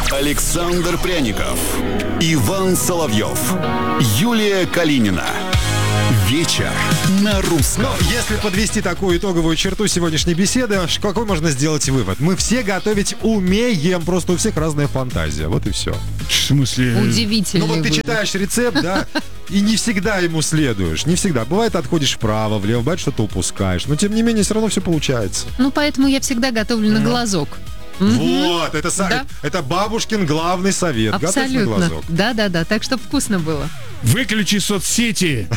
Александр Пряников, Иван Соловьев, Юлия Калинина. Вечер на русском. Ну, если подвести такую итоговую черту сегодняшней беседы, какой можно сделать вывод? Мы все готовить умеем, просто у всех разная фантазия. Вот и все. В смысле? Удивительный Ну вот ты вывод. читаешь рецепт, да, и не всегда ему следуешь. Не всегда. Бывает, отходишь вправо, влево, бывает, что-то упускаешь. Но тем не менее, все равно все получается. Ну, поэтому я всегда готовлю на глазок. Вот, это, Да. это бабушкин главный совет. Готовь на Абсолютно. глазок. Да, так чтобы вкусно было. Выключи соцсети.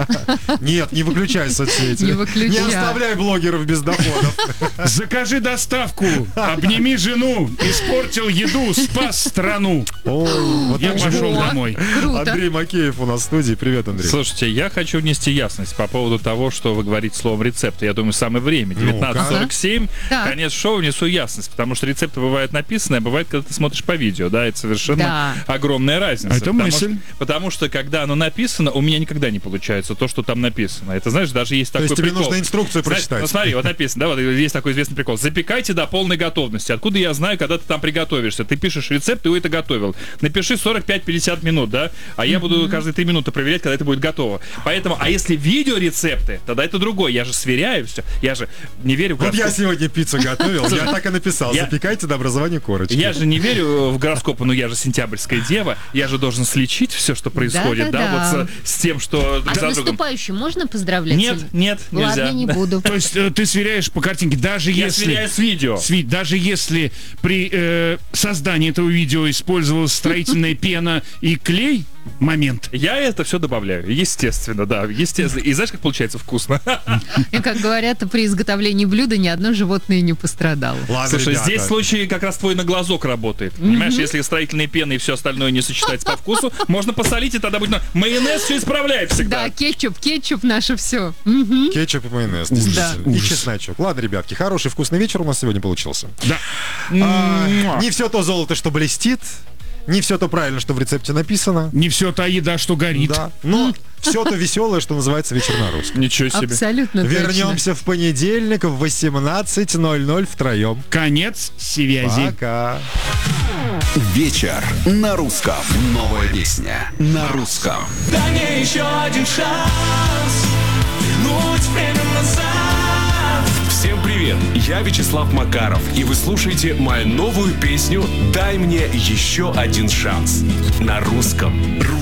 Нет, не выключай соцсети. Не выключай. Не оставляй блогеров без доходов. Закажи доставку. Обними жену. Испортил еду. Спас страну. Ой, вот Я так пошел же. домой. Круто. Андрей Макеев у нас в студии. Привет, Андрей. Слушайте, я хочу внести ясность по поводу того, что вы говорите словом рецепт. Я думаю, самое время. 19:47. Так. Конец шоу, внесу ясность, потому что рецепты бывают написаны, а бывает, когда ты смотришь по видео, да, это совершенно огромная разница. Это мысль. Потому что, когда оно написано, у меня никогда не получается то, что там написано. Это, знаешь, даже есть То такой есть тебе прикол. нужно инструкцию Знаешь, прочитать. ну смотри, вот написано, да, вот есть такой известный прикол. Запекайте до полной готовности. Откуда я знаю, когда ты там приготовишься? Ты пишешь рецепт, ты его это готовил. Напиши 45-50 минут, да, а я буду каждые 3 минуты проверять, когда это будет готово. Поэтому, а если видеорецепты, тогда это другое. Я же сверяю все. Я же не верю в Вот я гороскоп. сегодня пиццу готовил, я так и написал. Я- Запекайте до образования корочки. Я же не верю в гороскопы, но я же сентябрьская дева. Я же должен слечить все, что происходит, да, Да-да-да. вот с тем, что друг А с за другом. наступающим можно поздравлять? Нет, нельзя. Ладно, не буду. То есть ты сверяешь по картинке, даже Я если... сверяю с видео. Даже если при создании этого видео использовалась строительная пена и клей, момент. Я это все добавляю, естественно, да, естественно. И знаешь, как получается вкусно? И, как говорят, при изготовлении блюда ни одно животное не пострадало. Ладно, Слушай, ребята. здесь в случае как раз твой на глазок работает. Понимаешь, если строительные пены и все остальное не сочетается по вкусу, можно посолить, и тогда будет... Майонез все исправляет всегда. Да, кетчуп наше все. Кетчуп и майонез, действительно. И чесночок. Ладно, ребятки, хороший вкусный вечер у нас сегодня получился. Да. Не все то золото, что блестит, не все то правильно, что в рецепте написано. Не все та еда, что горит. Да. Но все то веселое, что называется вечер на русском. Ничего себе. Абсолютно точно. Вернемся в понедельник в 18:00 втроем. Конец связи. Пока. Вечер на русском. Новая песня на русском. Дай мне еще один шанс вернуть время назад. Всем привет! Я Вячеслав Макаров, и вы слушаете мою новую песню «Дай мне еще один шанс» на русском.